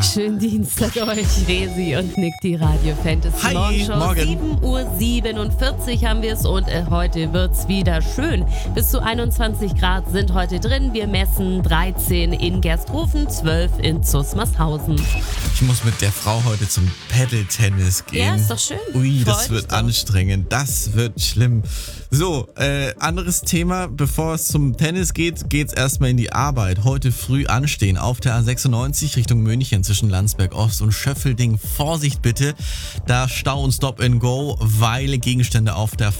Schönen Dienstag euch, Resi und Nick, die Radio Fantasy Hi, Morgenshow. morgen. 7:47 Uhr haben wir es und heute wird's wieder schön. Bis zu 21 Grad sind heute drin. Wir messen 13 in Gersthofen, 12 in Zusmarshausen. Ich muss mit der Frau heute zum Paddle-Tennis gehen. Ja, ist doch schön. Ui, das Freut wird mich doch. anstrengend. Das wird schlimm. So, anderes Thema. Bevor es zum Tennis geht, geht's erstmal in die Arbeit. Heute früh anstehen auf der A96 Richtung München zwischen Landsberg Ost und Schöffelding. Vorsicht bitte. Da Stau und Stop and Go, weil Gegenstände auf der